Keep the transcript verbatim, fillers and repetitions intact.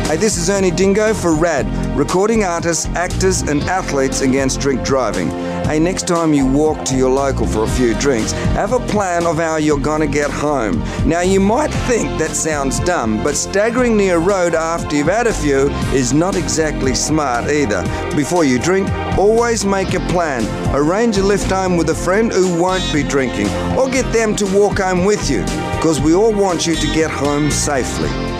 Hey, this is Ernie Dingo for RAD, recording artists, actors and athletes against drink driving. Hey, next time you walk to your local for a few drinks, have a plan of how you're gonna get home. Now, you might think that sounds dumb, but staggering near a road after you've had a few is not exactly smart either. Before you drink, always make a plan. Arrange a lift home with a friend who won't be drinking, or get them to walk home with you, because we all want you to get home safely.